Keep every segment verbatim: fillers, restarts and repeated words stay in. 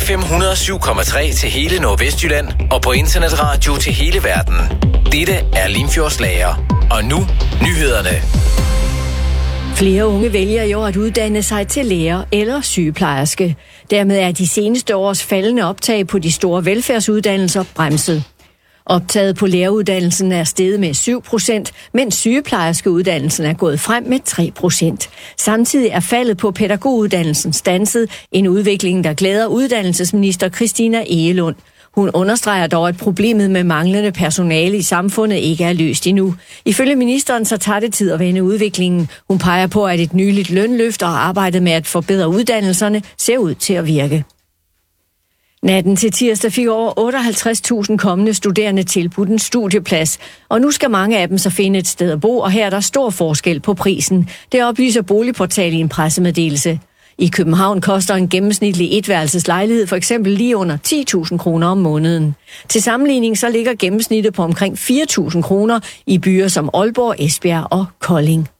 F M et hundrede og syv komma tre til hele Nordvestjylland og på internetradio til hele verden. Dette er Limfjordslager. Og nu nyhederne. Flere unge vælger i år at uddanne sig til lærer eller sygeplejerske. Dermed er de seneste års faldende optag på de store velfærdsuddannelser bremset. Optaget på læreruddannelsen er steget med syv procent, mens sygeplejerskeuddannelsen er gået frem med tre procent. Samtidig er faldet på pædagoguddannelsen standset, en udvikling, der glæder uddannelsesminister Christina Egelund. Hun understreger dog, at problemet med manglende personale i samfundet ikke er løst endnu. Ifølge ministeren så tager det tid at vende udviklingen. Hun peger på, at et nyligt lønløft og arbejdet med at forbedre uddannelserne ser ud til at virke. Natten til tirsdag fik over otteoghalvtreds tusind kommende studerende tilbudt en studieplads, og nu skal mange af dem så finde et sted at bo, og her er der stor forskel på prisen. Det oplyser Boligportal i en pressemeddelelse. I København koster en gennemsnitlig etværelseslejlighed for eksempel lige under ti tusind kroner om måneden. Til sammenligning så ligger gennemsnittet på omkring fire tusind kroner i byer som Aalborg, Esbjerg og Kolding.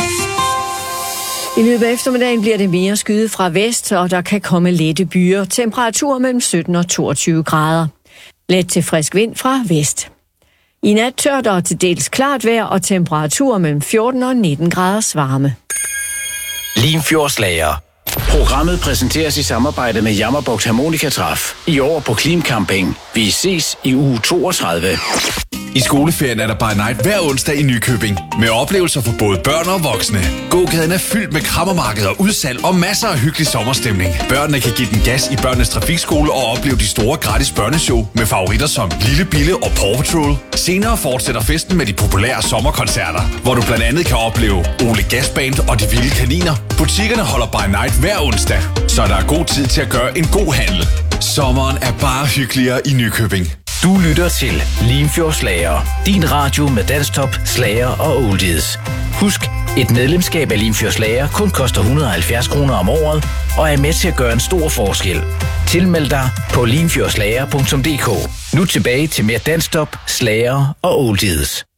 I løbet af eftermiddagen bliver det mere skyet fra vest, og der kan komme lette byer. Temperaturer mellem sytten og toogtyve grader. Let til frisk vind fra vest. I nat tørt og til dels klart vejr og temperaturer mellem fjorten og nitten graders varme. Limfjordslager. Programmet præsenteres i samarbejde med Jammerbugt Harmonikatræf. I år på Klim Camping. Vi ses i uge toogtredive. I skoleferien er der by night hver onsdag i Nykøbing. Med oplevelser for både børn og voksne. Gågaden er fyldt med krammermarkeder, udsalg og masser af hyggelig sommerstemning. Børnene kan give den gas i børnenes trafikskole og opleve de store gratis børneshow med favoritter som Lille Bille og Paw Patrol. Senere fortsætter festen med de populære sommerkoncerter, hvor du blandt andet kan opleve Ole Gasband og De Vilde Kaniner. Butikkerne holder by night hver onsdag, så der er god tid til at gøre en god handel. Sommeren er bare hyggeligere i Nykøbing. Du lytter til Limfjordslager. Din radio med dansktop, slager og oldies. Husk, et medlemskab af Limfjordslager kun koster et hundrede og halvfjerds kroner om året og er med til at gøre en stor forskel. Tilmeld dig på limfjordslager punktum d k. Nu tilbage til mere dansktop, slager og oldies.